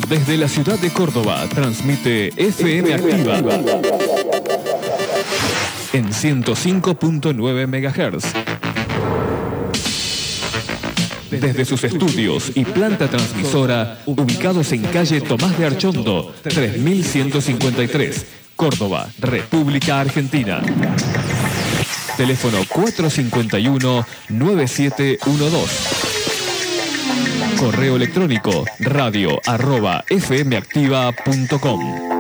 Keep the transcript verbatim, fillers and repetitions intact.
Desde la ciudad de Córdoba transmite F M Activa en ciento cinco punto nueve megahertz. Desde sus estudios y planta transmisora ubicados en calle Tomás de Archondo, tres mil ciento cincuenta y tres, Córdoba, República Argentina. Teléfono cuatro cinco uno, nueve siete uno dos. Correo electrónico radio arroba fmactiva punto com.